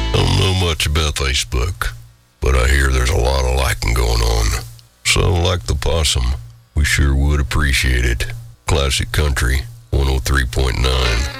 Don't know much about Facebook, but I hear there's a lot of liking going on. So, like the possum, we sure would appreciate it. Classic Country 103.9.